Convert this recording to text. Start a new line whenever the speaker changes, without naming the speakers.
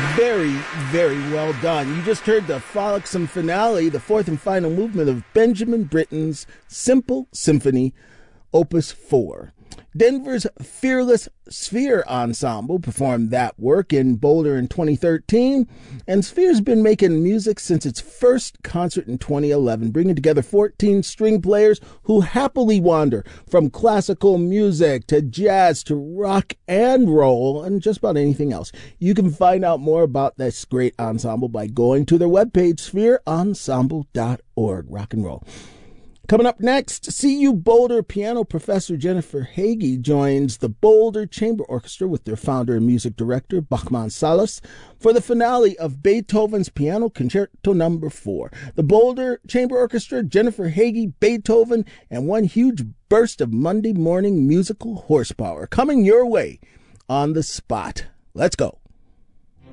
Very, very well done. You just heard the frolicsome finale, the fourth and final movement of Benjamin Britten's Simple Symphony, Opus 4. Denver's Fearless Sphere Ensemble performed that work in Boulder in 2013, and Sphere's been making music since its first concert in 2011, bringing together 14 string players who happily wander from classical music to jazz to rock and roll and just about anything else. You can find out more about this great ensemble by going to their webpage, sphereensemble.org. Rock and roll. Coming up next, CU Boulder piano professor Jennifer Hagee joins the Boulder Chamber Orchestra with their founder and music director, Bachman Salas, for the finale of Beethoven's Piano Concerto No. 4. The Boulder Chamber Orchestra, Jennifer Hagee, Beethoven, and one huge burst of Monday morning musical horsepower coming your way on the spot. Let's go.